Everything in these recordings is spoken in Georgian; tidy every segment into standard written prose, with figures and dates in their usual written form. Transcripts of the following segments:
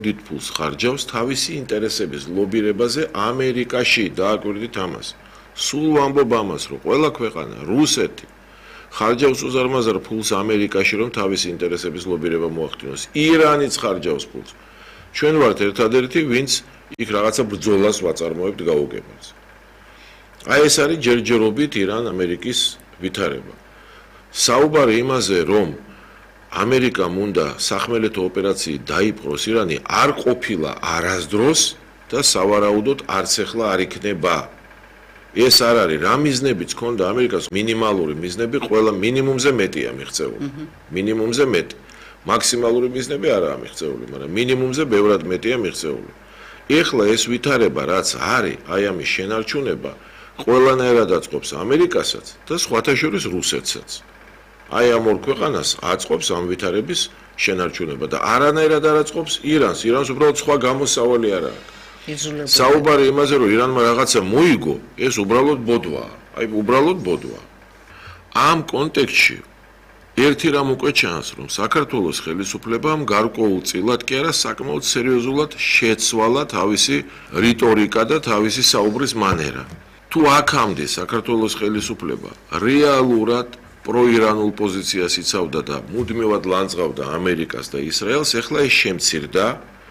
დიდ ფულს ხარჯავს თავისი ინტერესების ლობირებაზე ამერიკაში, დააკვირდით ამას. სულ ვამბობ ამას, რომ ყველა ქვეყანა, რუსეთი ხარჯავს უზარმაზარ ფულს ამერიკაში, რომ თავისი ინტერესების ლობირება მოახდინოს. ირანიც ხარჯავს ფულს. ჩვენ ვართ ერთადერთი, ვინც იქ რაღაცა ბრძოლას ვაწარმოებთ გაუგებარს. აი ეს არის ჯერჯერობით ირან-ამერიკის ვითარება. საუბარი იმაზე, რომ ამერიკამ უნდა სახმელეთო ოპერაციით დაიპყროს ირანი, არ ყოფილა არასდროს და სავარაუდოდ არც ახლა არ იქნება. ეს არ არის რა მიზნებიც ქონდა ამერიკას მინიმალური მიზნები ყველა მინიმუმზე მეტია მიღწეული. მინიმუმზე მეტი. მაქსიმალური მიზნები არაა მიღწეული, მაგრამ მინიმუმზე ბევრად მეტია მიღწეული. ეხლა ეს ვითარება რაც არის, აი ამის შენარჩუნება ყველანაირად აწყობს ამერიკასაც და სხვათა შორის რუსეთსაც. აი ამ ორ ქვეყანას აწყობს ამ ვითარების შენარჩუნება და არანაირად არ აწყობს ირანს. ირანს უბრალოდ სხვა გამოსავალი არ აქვს. საუბარი იმაზე, რომ ირანმა რაღაცა მოიგო, ეს უბრალოდ ბოდვაა. აი უბრალოდ ბოდვაა. ამ კონტექსტში ერთი რამ უკვე ჩანს, რომ საქართველოს ხელისუფლებამ გარკვეულწილად კი არა საკმაოდ სერიოზულად შეცვალა თავისი რიტორიკა და თავისი საუბრის მანერა. თუ აქამდე საქართველოს ხელისუფლება რეალურად პროირანულ პოზიციას იცავდა და მუდმივად ლანძღავდა ამერიკას და ისრაელს, ეხლა ეს შემცირდა,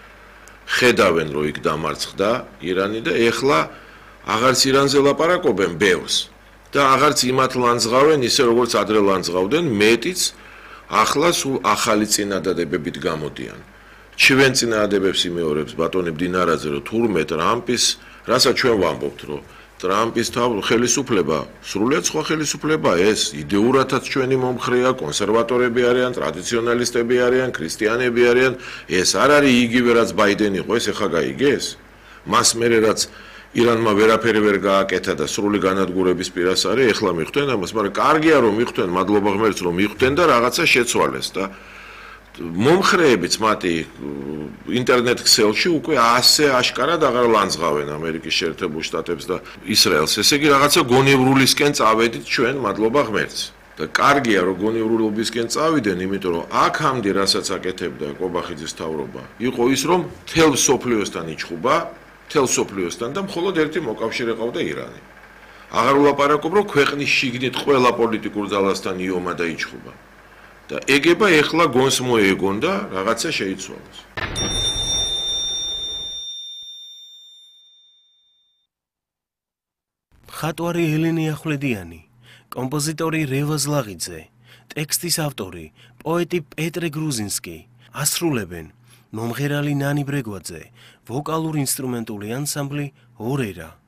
ხედავენ, რომ იქ დამარცხდა ირანი და ეხლა აღარც ირანზე ლაპარაკობენ ბევრს და აღარც იმათ ლანძღავენ ისე როგორც ადრე ლანძღავდნენ, მეტიც ახლა სულ ახალი წინადადებებით გამოდიან. ჩვენ წინადადებებს იმეორებს ბატონი მდინარაძე, რომ თურმე ტრამპის, რასაც ჩვენ ვამბობთ, რომ ტრამპის ხელისუფლება, სრულიად სხვა ხელისუფლება ეს, იდეურადაც ჩვენი მომხრეა, კონსერვატორები არიან, ტრადიციონალისტები არიან, ქრისტიანები არიან, ეს არ არის იგივე რაც ბაიდენი იყო, ეს ახლა გაიგეს? მას მერე რაც ირანმა ვერაფერი ვერ გააკეთა და სრული განადგურების პირას არის, ეხლა მიხვდნენ ამას, მაგრამ კარგია რომ მიხვდნენ, მადლობა ღმერთს რომ მიხვდნენ და რაღაცა შეცვალეს და მომხრეებიც მათი ინტერნეტ ქსელში უკვე ასე აშკარად აღარ ლანძღავენ ამერიკის შეერთებულ შტატებს და ისრაელს. ესე იგი რაღაცა გონივრულისკენ წავედით ჩვენ, მადლობა ღმერთს. და კარგია რომ გონივრულობისკენ წავიდნენ, იმიტომ რომ აქამდე რასაც აკეთებდა კობახიძის მთავრობა, იყო ის რომ მთელ სოფლიოსთან იჩხუბა, მთელ სოფლიოსთან და მხოლოდ ერთი მოკავშირე ყავდა ირანი. აღარ ვლაპარაკობ რომ ქვეყნის შიგნით ყველა პოლიტიკურ ძალასთან იომა და იჩხუბა. და ეგება ეხლა გონს მოეგონ და რაღაცა შეიცვალოს. მხატვარი ელენე ახვლედიანი, კომპოზიტორი რევაზ ზლაღიძე, ტექსტის ავტორი პოეტი პეტრე გრუზინსკი ასრულებენ მომღერალი ნანი ბრეგვაძე, ვოკალურ-ინსტრუმენტული ანსამბლი ორერა.